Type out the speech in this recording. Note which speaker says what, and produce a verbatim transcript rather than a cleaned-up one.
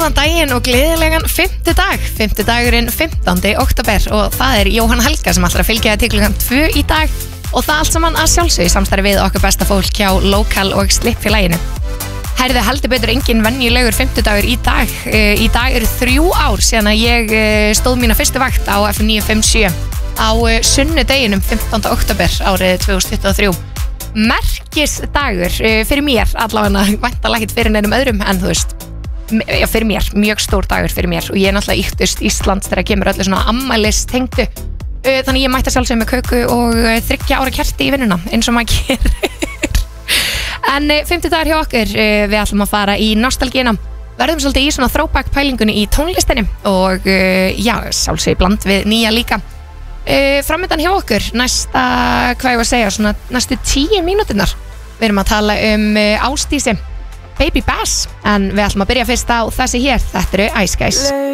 Speaker 1: Góðan daginn og gleðilegan fimmtudag, fimmtudagurinn fimmtándi október og það er Jóhann Helga sem ætlar að fylgja þér til klukkan tvö í dag og það allt saman að sjálfsögðu í samstarfi við okkar besta fólk hjá Lokal og Slippfélaginu. Herðu, heldur betur engin venjulegur fimmtudagur í dag. Í dag eru þrjú ár síðan að ég stóð mína fyrstu vakt á F M níu fimm sjö á sunnudeginum fimmtánda október árið tvö þúsund tuttugu og þrjú. Merkisdagur fyrir mér, allavega væntanlega ekkert fyrir neinum öðrum en þú veist, já, fyrir mér, mjög stór dagur fyrir mér og ég er náttúrulega íktust Íslands þegar kemur öllu svona ammælis tengdu, þannig ég mætti sjálfsögum með köku og þriggja ára kerti í vinnuna eins og maður gerir. En fimmtudagur hjá okkur, við ætlum að fara í nostalgíuna, verðum svolítið í svona throwback pælingunni í tónlistinni og já, sjálfsögum bland við nýja líka. Uh, framöndan hjá okkur næsta, hvað ég var að segja, svona næstu tíu mínúturnar við erum að tala um uh, Ásdísi Baby Bass, en við ætlum að byrja fyrst á þessi hér, þetta eru Ice Guys.